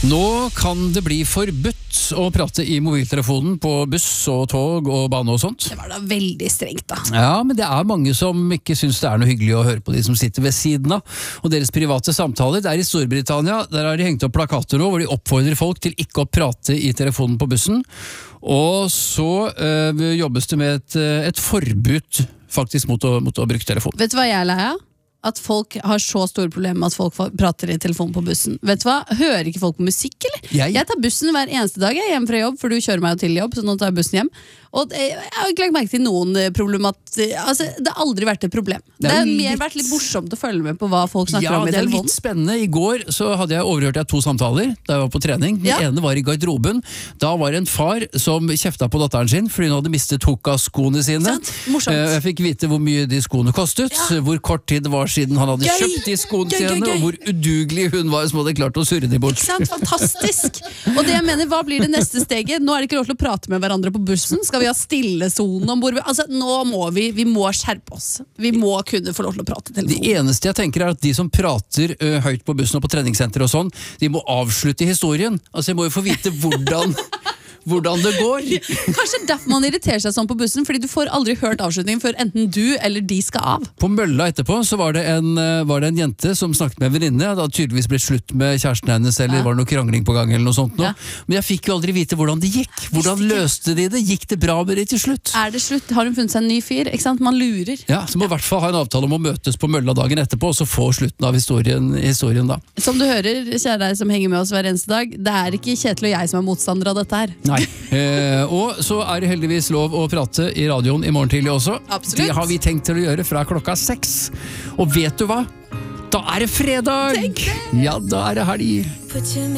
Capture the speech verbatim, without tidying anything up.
Nå kan det bli forbudt å prate i mobiltelefonen på buss og tog og bane og sånt. Det var da veldig strengt da. Ja, men det er mange som ikke synes det er noe hyggelig å høre på de som sitter ved siden av, og deres private samtaler. Det er i Storbritannia, der har de hengt opp plakater nå, hvor de oppfordrer folk til ikke å prate i telefonen på bussen. Og så øh, jobbes det med et, et forbud faktisk mot å, mot å bruke telefon. Vet du hva jeg er lei av? At folk har så store problemer med at folk prater i telefonen på bussen. Vet du hva? Hører ikke folk på musikk, eller? Jeg, jeg tar bussen hver eneste dag jeg, hjem fra jobb, for du kjører meg jo til jobb, så nå tar jeg bussen hjem. Og jeg har ikke lagt merke til noen problemat... Altså, det har aldri vært et problem. Det, det har litt... mer vært litt morsomt å følge med på hva folk snakker ja, om i telefonen. Ja, det er litt spennende. I går så hadde jeg overhørt jeg to samtaler da jeg var på trening. Den ja. ene var i garderoben. Da var det en far som kjefta på datteren sin, fordi hun hadde mistet Hoka-skoene sine. Morsomt. Jeg fikk vite hvor mye de skoene kostet, ja. hvor kort tid det var siden han hadde gøy. kjøpt de skoene til henne, og hvor udugelig hun var som hadde klart å surre de bort. Ikke sant? Fantastisk! Og det jeg mener, hva blir det neste steget? Nå er det ikke lov til å prate med hverandre på bussen. Skal vi ha stille zone om bord? Altså, nå må vi, vi må skjerpe oss. Vi må kunne få lov til å prate i telefonen. Det eneste jeg tenker er at de som prater uh, høyt på bussen og på treningssenter og sånn, de må avslutte historien. Altså, jeg må jo få vite hvordan... hvordan det går. Kanskje derfor man irriterer seg sånn på bussen, fordi du får aldri hørt avslutningen før enten du eller de skal av. På mølla etterpå så var det en, var det en jente som snakket med en venninne. Det hadde tydeligvis blitt slutt med kjæresten hennes, eller ja. var det noe krangling på gang eller noe sånt nå. Ja. Men jeg fikk jo aldri vite hvordan det gikk. Hvordan løste de det? Gikk det bra med det til slutt? Er det slutt? Har hun funnet seg en ny fyr? Ikke sant? Man lurer. Ja, så må i hvert fall ha en avtale om å møtes på mølla dagen etterpå, og så få slutten av historien, historien da. Som du hører, kjære deg som henger med oss hver eneste dag, det er ikke Kjetil og jeg som er motstandere av dette her. Nei. Eh, og så er det heldigvis lov å prate i radioen i morgen tidlig også. Absolutt. Det har vi tenkt til å gjøre fra klokka seks. Og vet du hva? Da er det fredag! Tenk det! Ja, da er det helg.